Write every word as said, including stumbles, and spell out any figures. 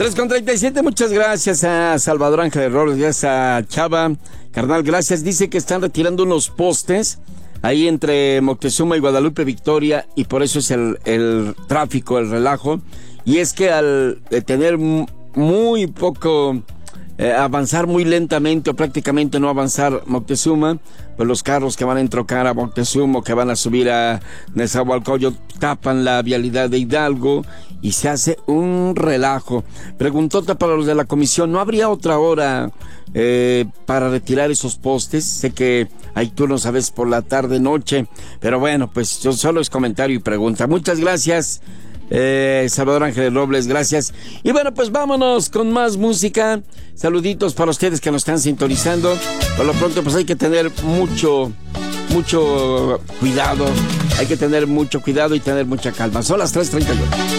tres con treinta y siete, muchas gracias a Salvador Ángel Robles, gracias a Chava, carnal, gracias. Dice que están retirando unos postes ahí entre Moctezuma y Guadalupe Victoria y por eso es el, el tráfico, el relajo. Y es que al tener muy poco, eh, avanzar muy lentamente o prácticamente no avanzar Moctezuma, pues los carros que van a entrocar a Moctezuma o que van a subir a Nezahualcóyotl tapan la vialidad de Hidalgo y se hace un relajo. Preguntota para los de la comisión, ¿no habría otra hora eh, para retirar esos postes? Sé que hay turnos a veces por la tarde, noche, pero bueno, pues yo solo es comentario y pregunta. Muchas gracias, eh, Salvador Ángel Robles, gracias. Y bueno, pues vámonos con más música. Saluditos para ustedes que nos están sintonizando. Por lo pronto, pues hay que tener mucho, mucho cuidado. Hay que tener mucho cuidado y tener mucha calma. Son las tres treinta y uno.